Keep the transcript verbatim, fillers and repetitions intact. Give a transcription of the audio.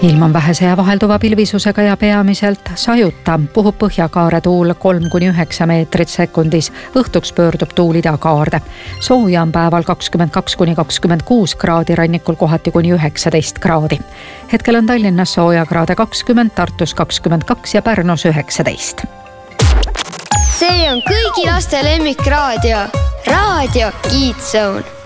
ilm on vähese ja vahelduva pilvisusega ja peamiselt sajuta. Puhub põhjakaare tuul kolm kuni üheksa meetrit sekundis. Õhtuks pöördub tuul idakaarde. Sooja on päeval kakskümmend kaks kuni kakskümmend kuus kraadi, rannikul kohati kuni üheksateist kraadi. Hetkel on Tallinnas sooja kraade kakskümmend, Tartus kakskümmend kaks ja Pärnus üheksateist. See on kõigi laste lemmikraadio. Raadio Kids Zone.